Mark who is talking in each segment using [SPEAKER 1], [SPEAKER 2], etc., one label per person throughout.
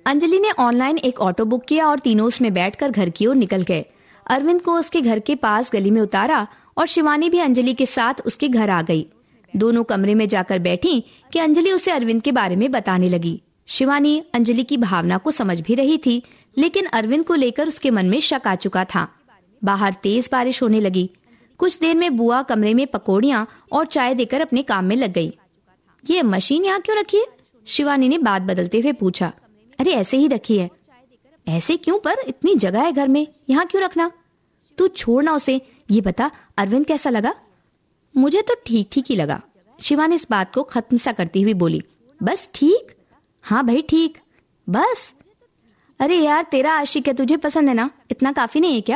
[SPEAKER 1] अंजलि ने ऑनलाइन एक auto book किया और तीनों उसमें बैठकर घर की ओर निकल गए। अरविंद को उसके घर के पास गली में उतारा और शिवानी भी अंजलि के साथ उसके घर आ गई। दोनों कमरे में जाकर बैठी कि अंजलि उसे अरविंद के बारे में बताने लगी। शिवानी अंजलि की भावना को समझ भी रही थी, लेकिन अरविंद को लेकर उसके मन में शक आ चुका था। बाहर तेज बारिश होने लगी। कुछ देर में बुआ कमरे में पकौड़ियाँ और चाय देकर अपने काम में लग गई। ये मशीन यहाँ क्यों रखी है? शिवानी ने बात बदलते हुए पूछा। अरे ऐसे ही रखी है। ऐसे क्यों? पर इतनी जगह है घर में, यहाँ क्यों रखना? तू छोड़ना उसे। ये बता, अरविंद कैसा लगा? मुझे तो ठीक ठीक ही लगा। शिवानी इस बात को खत्म सा करती हुई बोली। बस ठीक? हाँ भाई ठीक, बस। अरे यार, तेरा आशिक है, तुझे पसंद है ना, इतना काफी नहीं है क्या?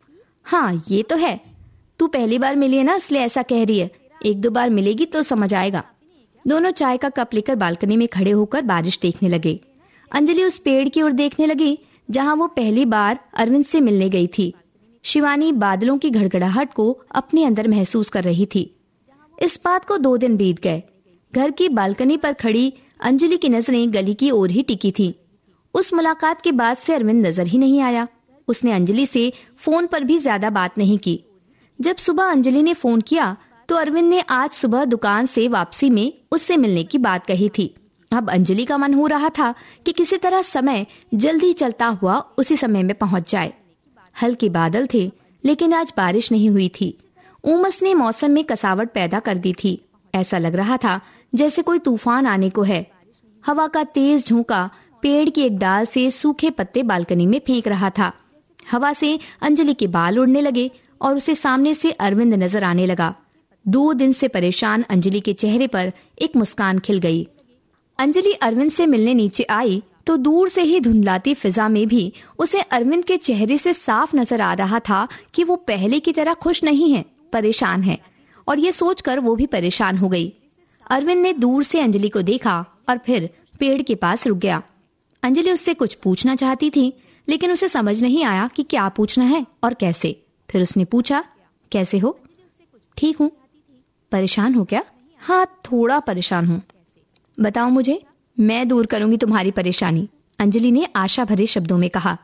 [SPEAKER 1] हाँ ये तो है, तू पहली बार मिली है ना, इसलिए ऐसा कह रही है। एक दो बार मिलेगी तो समझ आएगा। दोनों चाय का कप लेकर बालकनी में खड़े होकर बारिश देखने लगे। अंजलि उस पेड़ की ओर देखने लगी जहाँ वो पहली बार अरविंद से मिलने गई थी। शिवानी बादलों की घड़घड़ाहट को अपने अंदर महसूस कर रही थी। इस बात को 2 दिन बीत गए। घर की बालकनी पर खड़ी अंजलि की नजरें गली की ओर ही टिकी थी। उस मुलाकात के बाद से अरविंद नजर ही नहीं आया। उसने अंजलि से फोन पर भी ज्यादा बात नहीं की। जब सुबह अंजलि ने फोन किया तो अरविंद ने आज सुबह दुकान से वापसी में उससे मिलने की बात कही थी। अब अंजलि का मन हो रहा था कि किसी तरह समय जल्दी चलता हुआ उसी समय में पहुंच जाए। हल्के बादल थे, लेकिन आज बारिश नहीं हुई थी। उमस ने मौसम में कसावट पैदा कर दी थी। ऐसा लग रहा था जैसे कोई तूफान आने को है। हवा का तेज झोंका पेड़ की एक डाल से सूखे पत्ते बालकनी में फेंक रहा था। हवा से अंजलि के बाल उड़ने लगे और उसे सामने से अरविंद नजर आने लगा। 2 दिन से परेशान अंजलि के चेहरे पर एक मुस्कान खिल गई। अंजलि अरविंद से मिलने नीचे आई तो दूर से ही धुंधलाती फिजा में भी उसे अरविंद के चेहरे से साफ नजर आ रहा था कि वो पहले की तरह खुश नहीं है, परेशान है। और ये सोचकर वो भी परेशान हो गई। अरविंद ने दूर से अंजलि को देखा और फिर पेड़ के पास रुक गया। अंजलि उससे कुछ पूछना चाहती थी, लेकिन उसे समझ नहीं आया कि क्या पूछना है और कैसे। फिर उसने पूछा, कैसे हो? ठीक हूँ। परेशान हो क्या? हाँ, थोड़ा परेशान हूँ। बताओ मुझे, मैं दूर करूंगी तुम्हारी परेशानी, अंजलि ने आशा भरे शब्दों में कहा।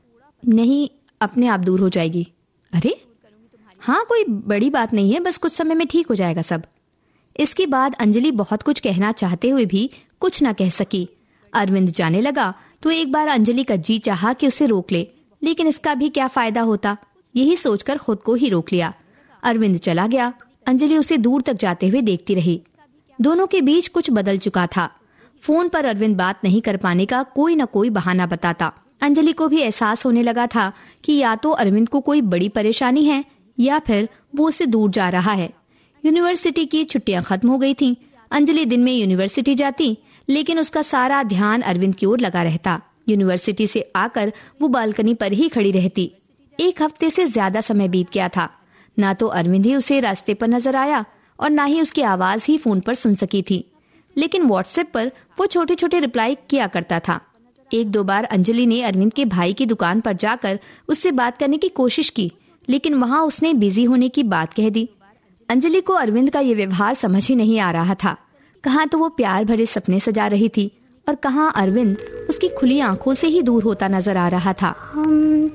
[SPEAKER 1] नहीं, अपने आप दूर हो जाएगी। अरे हाँ, कोई बड़ी बात नहीं है, बस कुछ समय में ठीक हो जाएगा सब। इसके बाद अंजलि बहुत कुछ कहना चाहते हुए भी कुछ न कह सकी। अरविंद जाने लगा तो एक बार अंजलि का जी चाहा कि उसे रोक ले, लेकिन इसका भी क्या फायदा होता, यही सोचकर खुद को ही रोक लिया। अरविंद चला गया। अंजलि उसे दूर तक जाते हुए देखती रही। दोनों के बीच कुछ बदल चुका था। फोन पर अरविंद बात नहीं कर पाने का कोई न कोई बहाना बताता। अंजलि को भी एहसास होने लगा था कि या तो अरविंद को कोई बड़ी परेशानी है या फिर वो उससे दूर जा रहा है। यूनिवर्सिटी की छुट्टियां खत्म हो गई थीं। अंजलि दिन में यूनिवर्सिटी जाती, लेकिन उसका सारा ध्यान अरविंद की ओर लगा रहता। यूनिवर्सिटी से आकर वो बालकनी पर ही खड़ी रहती। 1 हफ्ते से ज्यादा समय बीत गया था। ना तो अरविंद ही उसे रास्ते पर नजर आया और ना ही उसकी आवाज ही फोन पर सुन सकी थी, लेकिन व्हाट्सएप पर वो छोटे छोटे रिप्लाई किया करता था। 1-2 बार अंजलि ने अरविंद के भाई की दुकान पर जाकर उससे बात करने की कोशिश की, लेकिन वहाँ उसने बिजी होने की बात कह दी। अंजलि को अरविंद का ये व्यवहार समझ ही नहीं आ रहा था। कहाँ तो वो प्यार भरे सपने सजा रही थी और कहाँ अरविंद उसकी खुली आंखों से ही दूर होता नजर आ रहा था।